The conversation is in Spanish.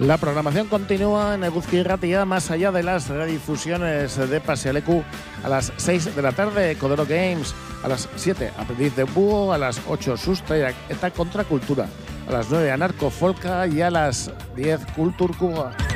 La programación continúa en Eguzki Irratia, más allá de las redifusiones de Pasealeku. A las 6 de la tarde, Codero Games. A las 7, Aprendiz de Búho. A las 8, Sustraiak eta Contracultura. A las 9, Anarco Folka. Y a las 10, Kultur Kuba.